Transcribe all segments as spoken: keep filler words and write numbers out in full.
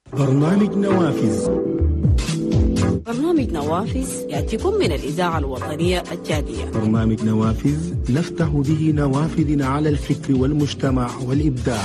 برنامج نوافذ. برنامج نوافذ يأتيكم من الإذاعة الوطنية الجادية. برنامج نوافذ نفتح به نوافذ على الفكر والمجتمع والإبداع.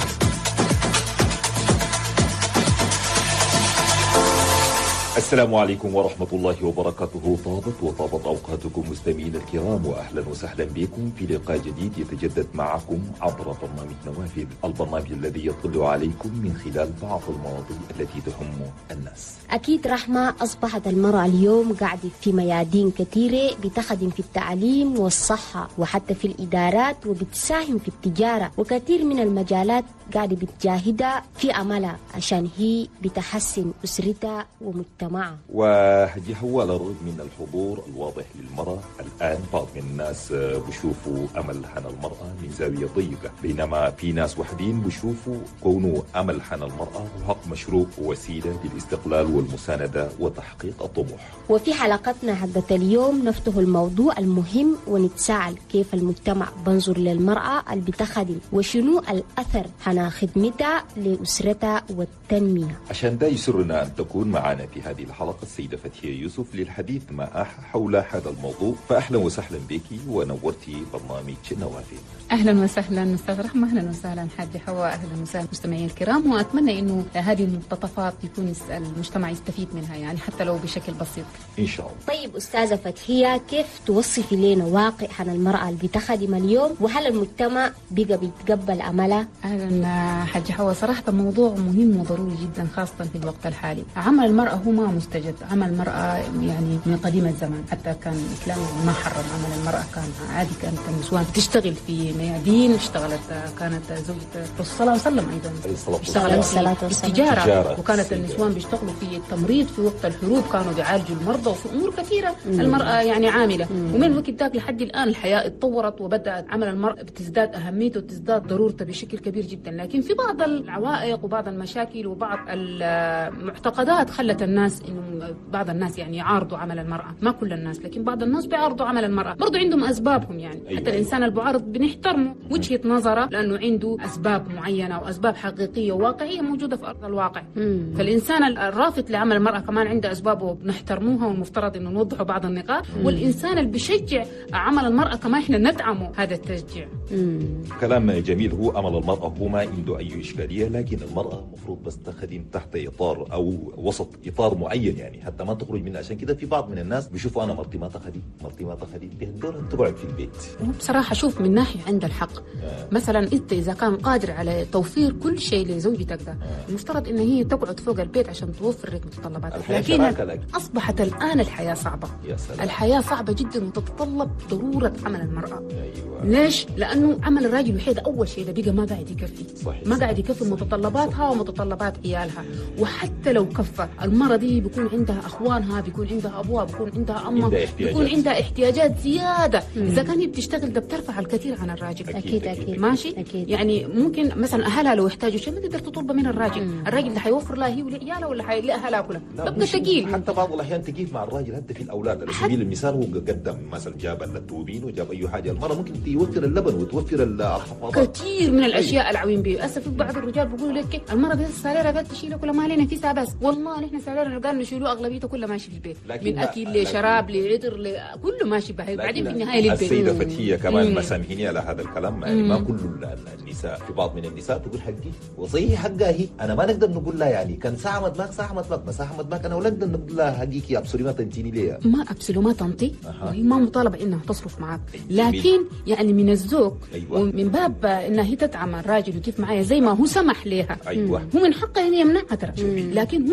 السلام عليكم ورحمة الله وبركاته. طابت وطابت أوقاتكم مستمعين الكرام، وأهلا وسهلا بكم في لقاء جديد يتجدد معكم عبر برنامج نوافذ، البرنامج الذي يطلع عليكم من خلال بعض المواضيع التي تهم الناس. أكيد رحمة، أصبحت المرأة اليوم قاعدة في ميادين كثيرة، بتخدم في التعليم والصحة وحتى في الإدارات، وبتساهم في التجارة، وكثير من المجالات قاعدة بتجاهدها في عملها عشان هي بتحسن أسرتها ومجتمعها. وهدي هو على الرغم من الحضور الواضح للمرأة الآن، بعض من الناس بيشوفوا أمل حن المرأة من زاوية ضيقة، بينما في ناس وحدين بيشوفوا كونه أمل حن المرأة حق مشروع ووسيلة للاستقلال والمساندة وتحقيق الطموح. وفي حلقتنا حقت اليوم نفتح الموضوع المهم ونتساءل كيف المجتمع بنظر للمرأة اللي بتخدم، وشنو الأثر حنا خدمتها لأسرتها والتنمية. عشان ده يسرنا أن تكون معنا في هذه الحلقة السيدة فتحية يوسف للحديث معها حول هذا الموضوع. فأهلا وسهلا بك ونورتي برنامج نوافذ. أهلا وسهلا أستاذ رحمة، أهلا وسهلا حاجة حواء، أهلا وسهلا مستمعين الكرام، وأتمنى إنه هذه المقتطفات يكون المجتمع يستفيد منها، يعني حتى لو بشكل بسيط إن شاء الله. طيب أستاذة فتحية، كيف توصفي لنا واقع عن المرأة اللي بتخدم اليوم، وهل المجتمع بقى بيتقبل عملها؟ أهلا حاجة حواء، صراحة موضوع مهم وضروري جدا خاصة في الوقت الحالي. عمل المرأة هو ما مستجد، عمل المرأة يعني من قديم الزمان، حتى كان الإسلام ما حرم عمل المرأة، كان عادي، كانت النسوان بتشتغل في ميادين، اشتغلت كانت زوجة الرسول صلى الله عليه وسلم أيضا اشتغلت في التجارة، وكانت النسوان بيشتغلوا في التمريض في وقت الحروب، كانوا بيعالجوا المرضى، وفي أمور كثيرة مم. المرأة يعني عاملة مم. ومن الوقت ذاك لحد الآن الحياة اتطورت، وبدأت عمل المرأة بتزداد أهميته وتزداد ضرورته بشكل كبير جدا، لكن في بعض العوائق وبعض المشاكل وبعض المعتقدات خلت الناس إنه بعض الناس يعني يعارضوا عمل المرأة، ما كل الناس لكن بعض الناس بيعارضوا عمل المرأة، برضو عندهم أسبابهم يعني. أيوة. حتى الإنسان المعارض بنحترمه وجهة نظره لأنه عنده أسباب معينة وأسباب حقيقية وواقعية موجودة في أرض الواقع. مم. فالإنسان الرافض لعمل المرأة كمان عنده أسبابه بنحترموها، والمفترض إنه نوضحوا بعض النقاط. مم. والإنسان اللي بيشجع عمل المرأة كمان إحنا ندعمه هذا التشجيع. مم. كلام جميل. هو عمل المرأة هو ما عنده أي إشكالية، لكن المرأة مفروض بس تخدم تحت إطار أو وسط إطار معين، يعني حتى ما تخرج منه. عشان كده في بعض من الناس بيشوفوا أنا مرتي ما تخدم مرتي ما تخدم بيهدون أن تقعد في البيت. بصراحة شوف من ناحية عند الحق. آه. مثلا أنت إذا كان قادر على توفير كل شيء لزوجتك ده، آه. المفترض إن هي تقعد فوق البيت عشان توفر لك متطلباتك، لكن أصبحت الآن الحياة صعبة. الحياة صعبة جدا وتتطلب ضرورة عمل المرأة. أيوة. ليش؟ لأنه عمل الراجل الوحيد أول شيء ده بقى ما قاعد يكفي. صحيح. ما قاعد يكفي متطلباتها ومتطلبات عيالها، وحتى لو كفى المرأة دي بيكون عندها أخوانها، بيكون عندها أبوها، بيكون عندها أمها، بيكون عندها احتياجات زيادة. مم. إذا كان هي بتشتغل ده بترفع الكثير عن الراجل. أكيد أكيد, أكيد. ماشي. أكيد. يعني ممكن مثلا أهلها لو يحتاجوا شيء ما تقدر تطلبه من الراجل. مم. الراجل اللي حيوفر لها هي ولعيالها ولا حيلاقيها كلها تبقى ثقيل. حتى بعض الأحيان تقيل مع الراجل حتى في الأولاد. على سبيل المثال هو قدم مثلا جاب التوبين وجاب أي حاجة، المرأة ممكن توفر اللبن وتوفر الحفاضات، كثير من الأشياء العوين بيه. للأسف بعض الرجال بيقولوا لك المرأة بس ساليرها قاعد تشيله كل ما علينا فيها بس، والله نحن ساليرنا قال نشيلوه أغلبيته كله ماشي في البيت، من أكل لشراب لعطر كله ماشي به، بعدين في النهاية للبيت. السيدة فتحية كمان مسامحيني على هذا الكلام، يعني ما كل النساء، في بعض من النساء تقول حقي وصحيح حقها هي، أنا ما نقدر نقول لها يعني كان ساعة مدماغ ساعة مدماغ مساحة مدماغ، أنا ولا نقدر نقول لها حقيقي يا أبصري ما تنتيني ليه، ما أبصري ما تنطي. أه. وهي ما مطالبة إنها تصرف معك، لكن يعني من الذوق. أيوة. ومن باب إنها هي تدعم الراجل وكيف معايا زي ما هو سمح لها. أيوة. هو من حقها إن يمنعها ترى، لكن